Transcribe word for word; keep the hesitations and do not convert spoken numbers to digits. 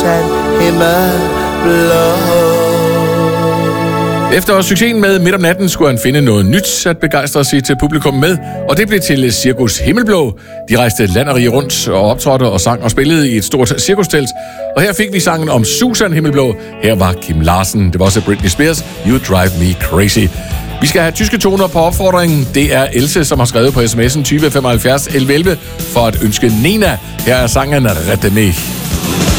Susan Himmelblå. Efter succesen med Midt om natten skulle han finde noget nyt at begejstre sit publikum med, og det blev til Cirkus Himmelblå. De rejste land og rige rundt og optrådte og sang og spillede i et stort cirkustelt. Og her fik vi sangen om Susan Himmelblå. Her var Kim Larsen. Det var også Britney Spears, You Drive Me Crazy. Vi skal have tyske toner på opfordringen. Det er Else, som har skrevet på sms'en tyve femoghalvfjerds elleve elleve for at ønske Nena. Her er sangen Rette mich.